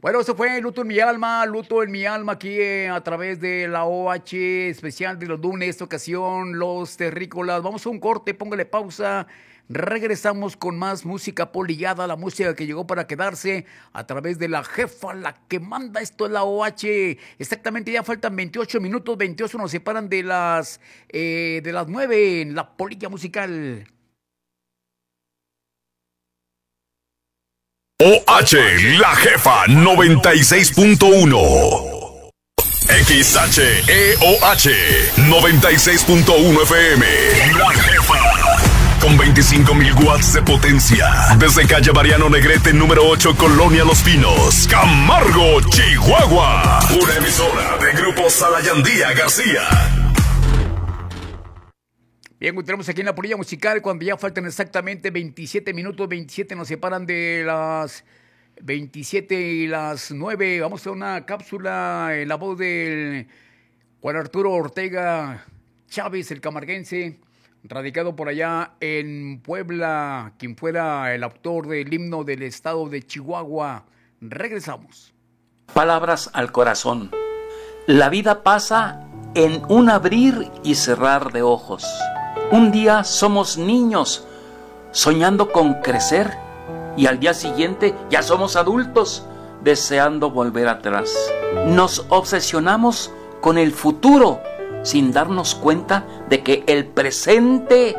Bueno, eso fue Luto en mi alma aquí a través de la OH especial de los lunes, esta ocasión, Los Terrícolas. Vamos a un corte, póngale pausa. Regresamos con más música polillada, la música que llegó para quedarse a través de la jefa, la que manda esto es la OH. Exactamente, ya faltan 28 minutos, 28 nos separan de las 9 en la polilla musical. OH, la jefa 96.1. XHEOH 96.1 FM. La jefa. Con 25,000 watts de potencia. Desde calle Mariano Negrete, número 8, Colonia Los Pinos, Camargo, Chihuahua. Una emisora de Grupo Salayandía García. Bien, continuamos aquí en la polilla musical cuando ya faltan exactamente 27 minutos, 27 nos separan de las 27 y las 9. Vamos a una cápsula en la voz del Juan Arturo Ortega Chávez, el camarguense, radicado por allá en Puebla, quien fuera el autor del himno del estado de Chihuahua. Regresamos. Palabras al corazón. La vida pasa en un abrir y cerrar de ojos. Un día somos niños soñando con crecer y al día siguiente ya somos adultos deseando volver atrás. Nos obsesionamos con el futuro sin darnos cuenta de que el presente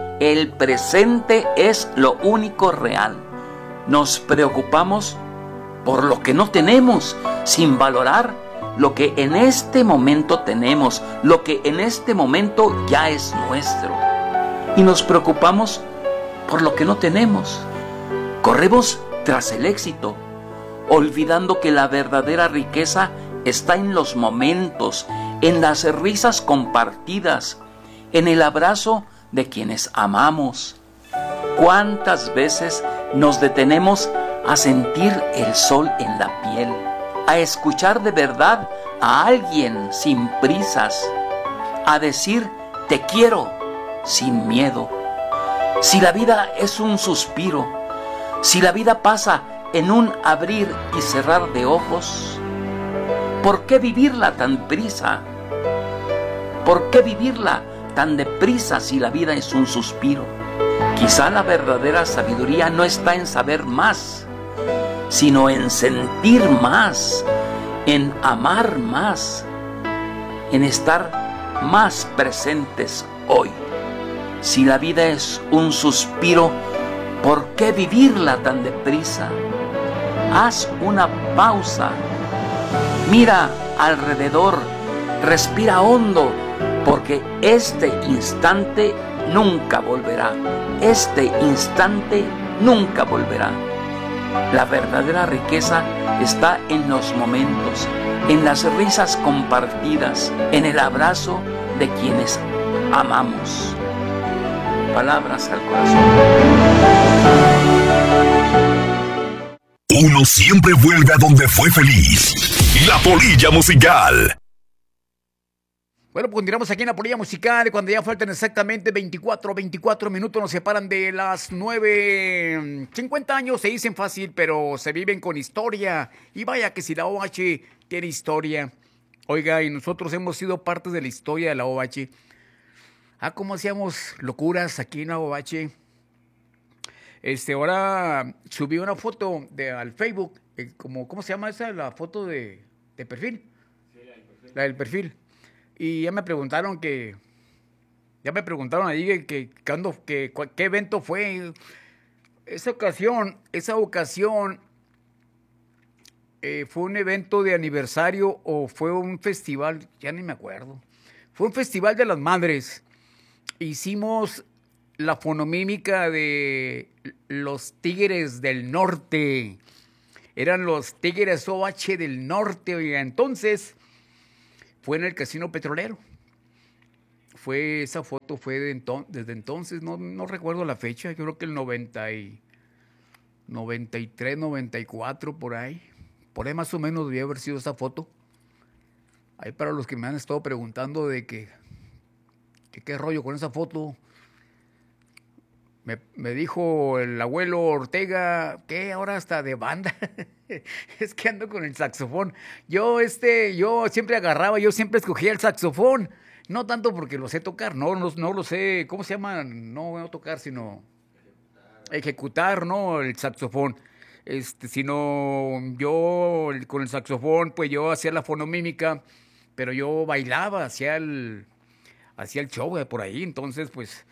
es lo único real. Nos preocupamos por lo que no tenemos sin valorar lo que en este momento tenemos, lo que en este momento ya es nuestro. Y nos preocupamos por lo que no tenemos. Corremos tras el éxito, olvidando que la verdadera riqueza está en los momentos, en las risas compartidas, en el abrazo de quienes amamos. ¿Cuántas veces nos detenemos a sentir el sol en la piel, a escuchar de verdad a alguien sin prisas, a decir te quiero sin miedo? Si la vida es un suspiro, si la vida pasa en un abrir y cerrar de ojos, ¿por qué vivirla tan prisa? ¿Por qué vivirla tan deprisa si la vida es un suspiro? Quizá la verdadera sabiduría no está en saber más, sino en sentir más, en amar más, en estar más presentes hoy. Si la vida es un suspiro, ¿por qué vivirla tan deprisa? Haz una pausa, mira alrededor, respira hondo, porque este instante nunca volverá. Este instante nunca volverá. La verdadera riqueza está en los momentos, en las risas compartidas, en el abrazo de quienes amamos. Palabras al corazón. Uno siempre vuelve a donde fue feliz. La polilla musical. Bueno, pues continuamos aquí en la polilla musical cuando ya faltan exactamente 24 minutos nos separan de las 9. 50 años se dicen fácil, pero se viven con historia. Y vaya que si la OH tiene historia. Oiga, y nosotros hemos sido parte de la historia de la OH. Cómo hacíamos locuras aquí en la OH. Ahora subí una foto al Facebook. ¿Cómo se llama esa? La foto de perfil. Sí, la del perfil. Y ya me preguntaron ahí qué evento fue. Esa ocasión fue un evento de aniversario o fue un festival, ya ni me acuerdo. Fue un festival de las madres. Hicimos la fonomímica de los Tigres del Norte. Eran los Tigres OH del Norte, oiga. Entonces, fue en el Casino Petrolero. Esa foto fue desde entonces, no recuerdo la fecha, yo creo que el 93, 94, por ahí más o menos debía haber sido esa foto. Ahí para los que me han estado preguntando de qué rollo con esa foto, Me dijo el abuelo Ortega, ¿qué? Ahora hasta de banda. Es que ando con el saxofón. Yo siempre agarraba, yo siempre escogía el saxofón. No tanto porque lo sé tocar, no lo sé, ¿cómo se llama? No tocar, sino ejecutar, ¿no? El saxofón. Sino yo con el saxofón, pues yo hacía la fonomímica, pero yo bailaba, hacía el show por ahí. Entonces, pues,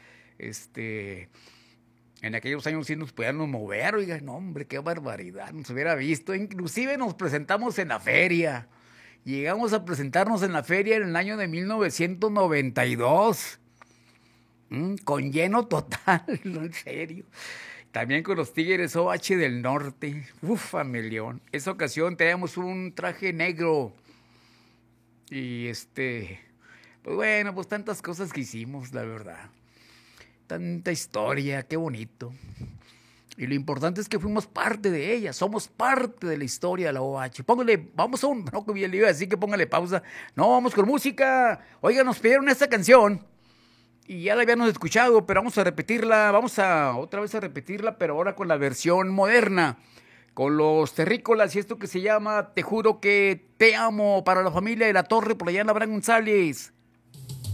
en aquellos años sí nos podíamos mover, oiga, no, hombre, qué barbaridad, nos hubiera visto. Inclusive nos presentamos en la feria. Llegamos a presentarnos en la feria en el año de 1992. Con lleno total, no, en serio. También con los Tigres OH del Norte. Ufa, Melión. Esa ocasión teníamos un traje negro. Y pues bueno, pues tantas cosas que hicimos, la verdad. Tanta historia, qué bonito. Y lo importante es que fuimos parte de ella, somos parte de la historia de la OH. Póngale, vamos a no, que bien le iba a decir que póngale pausa. No, vamos con música. Oiga, nos pidieron esta canción y ya la habíamos escuchado, pero vamos a repetirla, otra vez a repetirla, pero ahora con la versión moderna, con los Terrícolas y esto que se llama Te juro que te amo, para la familia de La Torre, por allá en Abraham González.